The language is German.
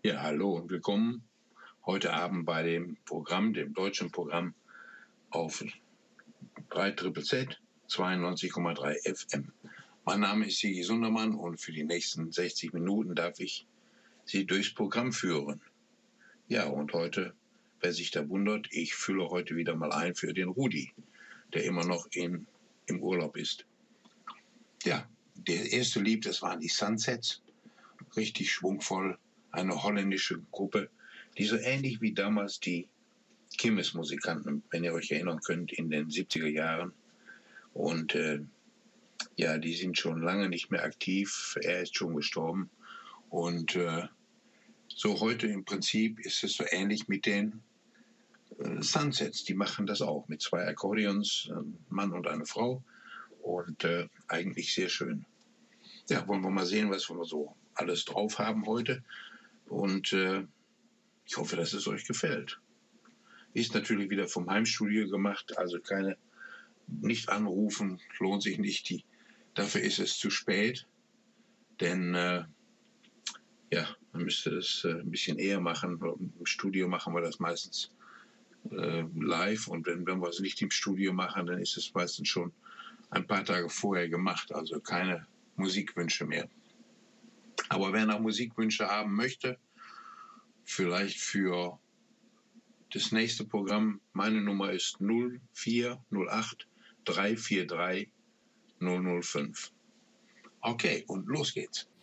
Ja, hallo und willkommen heute Abend bei dem Programm, dem deutschen Programm auf 3 Z 92,3 FM. Mein Name ist Sigi Sundermann und für die nächsten 60 Minuten darf ich Sie durchs Programm führen. Ja, und heute, wer sich da wundert, ich fülle heute wieder mal ein für den Rudi, der immer noch im Urlaub ist. Ja, der erste Lied, das waren die Sunsets, richtig schwungvoll, eine holländische Gruppe, die so ähnlich wie damals die Kirmesmusikanten, wenn ihr euch erinnern könnt, in den 70er Jahren. Und ja, die sind schon lange nicht mehr aktiv. Er ist schon gestorben. Und so heute im Prinzip ist es so ähnlich mit den Sunsets. Die machen das auch mit 2 Akkordeons, ein Mann und eine Frau. Und eigentlich sehr schön. Ja, wollen wir mal sehen, was wir so alles drauf haben heute. Und ich hoffe, dass es euch gefällt. Ist natürlich wieder vom Heimstudio gemacht, also nicht anrufen, lohnt sich nicht. Dafür ist es zu spät, denn ja, man müsste das ein bisschen eher machen. Im Studio machen wir das meistens live, und wenn wir es nicht im Studio machen, dann ist es meistens schon ein paar Tage vorher gemacht, also keine Musikwünsche mehr. Aber wer noch Musikwünsche haben möchte, vielleicht für das nächste Programm, meine Nummer ist 0408 343 005. Okay, und los geht's.